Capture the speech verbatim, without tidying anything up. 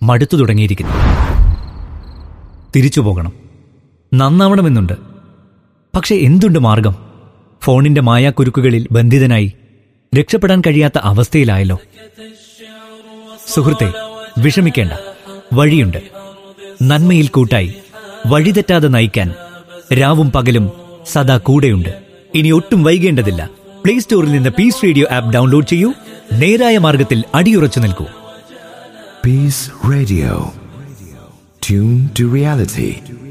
മടുത്തു തുടങ്ങിയിരിക്കുന്നു. തിരിച്ചു പോകണം, നന്നാവണമെന്നുണ്ട്. പക്ഷെ എന്തുണ്ട് മാർഗം? ഫോണിന്റെ മായാക്കുരുക്കുകളിൽ ബന്ധിതനായി രക്ഷപ്പെടാൻ കഴിയാത്ത അവസ്ഥയിലായല്ലോ. സുഹൃത്തെ, വിഷമിക്കേണ്ട, വഴിയുണ്ട്. നന്മയിൽ കൂട്ടായി വഴിതെറ്റാതെ നയിക്കാൻ രാവും പകലും സദാ കൂടെയുണ്ട്. ഇനി ഒട്ടും വൈകേണ്ടതില്ല. പ്ലേ സ്റ്റോറിൽ നിന്ന് പീസ് റേഡിയോ ആപ്പ് ഡൗൺലോഡ് ചെയ്യൂ. നേരായ മാർഗത്തിൽ അടിയുറച്ചു നിൽക്കൂ. Peace Radio. Tune to reality.